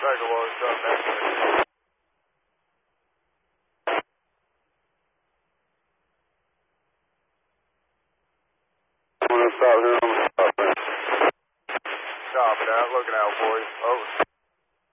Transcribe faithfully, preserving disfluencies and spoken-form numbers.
Tiger Wall, stop back. I'm going to stop here. I'm going to stop. Stopping out, looking out, boys. Over.